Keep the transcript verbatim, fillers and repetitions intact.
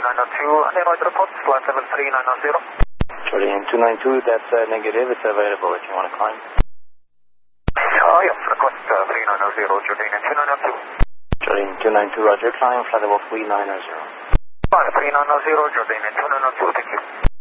nine two, Leroy report, flight level three nine zero. Jordan two nine two, that's uh, negative, it's available if you want to climb. Oh, yes, request uh, three nine zero, Jordan two nine two. Jordan two nine two, roger, climb, flight level three nine zero. Flight three nine zero, Jordan two nine two, thank you.